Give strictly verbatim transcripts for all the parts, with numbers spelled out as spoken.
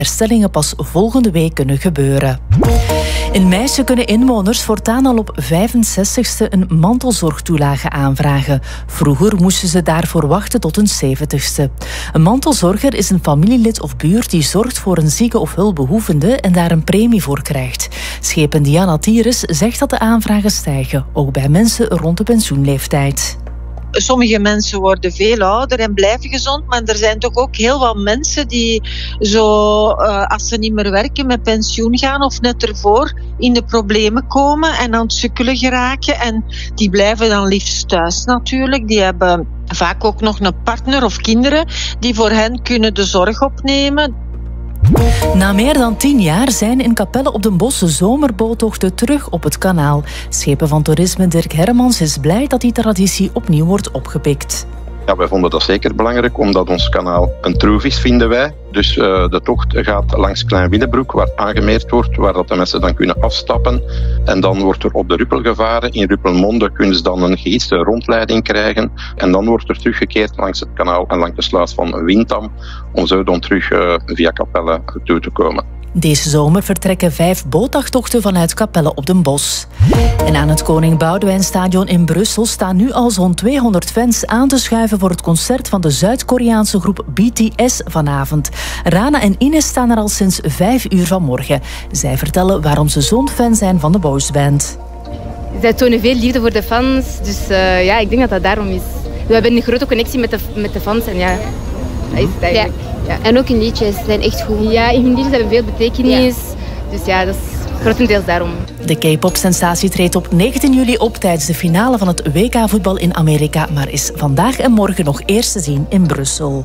herstellingen pas volgende week kunnen gebeuren. In Meissen kunnen inwoners voortaan al op vijfenzestigste een mantelzorgtoelage aanvragen. Vroeger moesten ze daarvoor wachten tot hun zeventigste. Een mantelzorger is een familielid of buur die zorgt voor een zieke of hulpbehoevende en daar een premie voor krijgt. Schepen Diana Thieres zegt dat de aanvragen stijgen, ook bij mensen rond de pensioenleeftijd. Sommige mensen worden veel ouder en blijven gezond, maar er zijn toch ook heel wat mensen die zo, uh, als ze niet meer werken, met pensioen gaan of net ervoor in de problemen komen en aan het sukkelen geraken. En die blijven dan liefst thuis natuurlijk. Die hebben vaak ook nog een partner of kinderen die voor hen kunnen de zorg opnemen. Na meer dan tien jaar zijn in Capelle op den Bosch zomerboottochten terug op het kanaal. Schepen van toerisme Dirk Hermans is blij dat die traditie opnieuw wordt opgepikt. Ja, wij vonden dat zeker belangrijk, omdat ons kanaal een troef is, vinden wij. Dus uh, de tocht gaat langs Klein-Willebroek, waar aangemeerd wordt, waar dat de mensen dan kunnen afstappen. En dan wordt er op de Ruppel gevaren. In Ruppelmonde kunnen ze dan een geïtste rondleiding krijgen. En dan wordt er teruggekeerd langs het kanaal en langs de sluis van Windam, om zo dan terug uh, via Capelle toe te komen. Deze zomer vertrekken vijf bootdagtochten vanuit Capelle op den Bosch. En aan het Koning Boudewijnstadion in Brussel staan nu al zo'n tweehonderd fans aan te schuiven voor het concert van de Zuid-Koreaanse groep B T S vanavond. Rana en Ines staan er al sinds vijf uur vanmorgen. Zij vertellen waarom ze zo'n fan zijn van de boysband. Zij tonen veel liefde voor de fans, dus uh, ja, ik denk dat dat daarom is. We hebben een grote connectie met de, met de fans en ja, dat is het eigenlijk. Ja. Ja, en ook hun liedjes zijn echt goed. Ja, hun liedjes hebben veel betekenis. Ja. Dus ja, dat is grotendeels daarom. De K-pop-sensatie treedt op negentien juli op tijdens de finale van het W K-voetbal in Amerika, maar is vandaag en morgen nog eerst te zien in Brussel.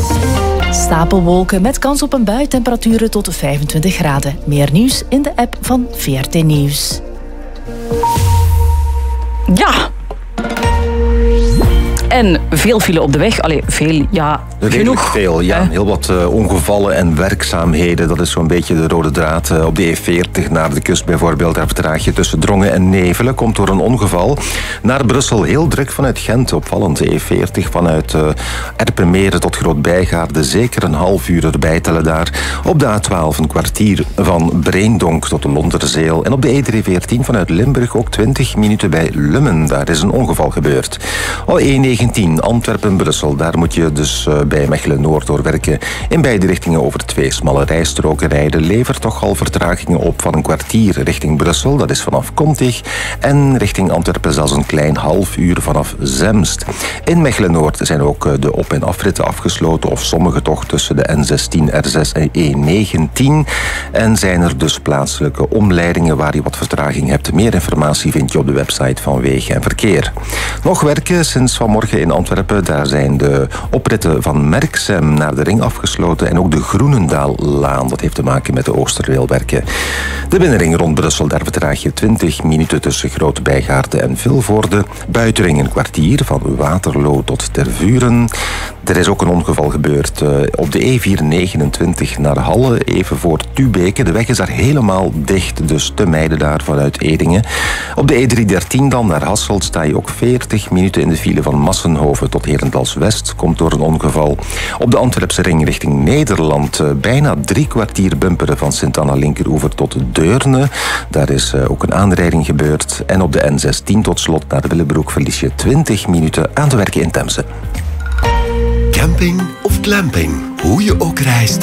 Stapelwolken met kans op een bui, temperaturen tot vijfentwintig graden. Meer nieuws in de app van V R T Nieuws. Ja! En veel file op de weg. Allee, veel, ja, Redelijk genoeg. veel, ja. Heel wat uh, ongevallen en werkzaamheden. Dat is zo'n beetje de rode draad. Uh, op de E veertig naar de kust bijvoorbeeld. Daar vertraag je tussen Drongen en Nevelen. Komt door een ongeval. Naar Brussel heel druk vanuit Gent. Opvallend. De E veertig vanuit uh, Erpenmeren tot Groot-Bijgaarde. Zeker een half uur erbij tellen daar. Op de A twaalf een kwartier van Breendonk tot de Londerzeel. En op de E driehonderdveertien vanuit Limburg ook twintig minuten bij Lummen. Daar is een ongeval gebeurd. Al E negentien Antwerpen-Brussel. Daar moet je dus uh, bij Mechelen-Noord doorwerken. In beide richtingen over twee smalle rijstroken rijden. Levert toch al vertragingen op van een kwartier richting Brussel. Dat is vanaf Kontig. En richting Antwerpen zelfs een klein half uur vanaf Zemst. In Mechelen-Noord zijn ook uh, de op- en afritten afgesloten. Of sommige toch tussen de N zestien, R zes en E negentien. En zijn er dus plaatselijke omleidingen waar je wat vertraging hebt. Meer informatie vind je op de website van Wegen en Verkeer. Nog werken sinds vanmorgen in Antwerpen. Daar zijn de opritten van Merksem naar de ring afgesloten en ook de Groenendaallaan. Dat heeft te maken met de Oosterweelwerken. De binnenring rond Brussel, daar vertraag je twintig minuten tussen Groot-Bijgaarde en Vilvoorde. Buitenring een kwartier van Waterloo tot Tervuren. Er is ook een ongeval gebeurd uh, op de E vierhonderdnegenentwintig naar Halle, even voor Tubeke. De weg is daar helemaal dicht, dus te mijden daar vanuit Edingen. Op de E driehonderddertien dan naar Hasselt sta je ook veertig minuten in de file van Massenhoven tot Herentals-West. Komt door een ongeval. Op de Antwerpse ring richting Nederland uh, bijna drie kwartier bumperen van Sint-Anna Linkeroever tot Deurne. Daar is uh, ook een aanrijding gebeurd. En op de N zestien tot slot naar Willebroek verlies je twintig minuten aan te werken in Temse. Camping of glamping, hoe je ook reist.